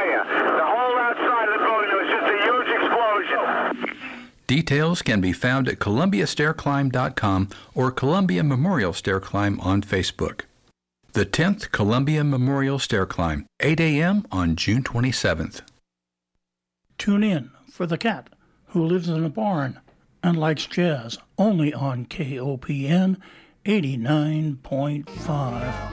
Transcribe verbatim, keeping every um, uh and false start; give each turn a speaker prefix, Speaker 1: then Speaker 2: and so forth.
Speaker 1: tell you, the whole outside of the building, there was just a huge explosion.
Speaker 2: Details can be found at Columbia Stair Climb dot com or Columbia Memorial Stair Climb on Facebook. The tenth Columbia Memorial Stair Climb, eight a.m. on June twenty-seventh.
Speaker 3: Tune in for the cat who lives in a barn and likes jazz, only on K O P N eighty-nine point five.